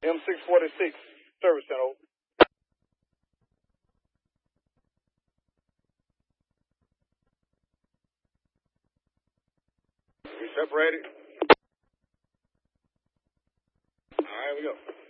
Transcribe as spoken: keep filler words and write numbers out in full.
M six forty-six, service center. We separated. All right, we go.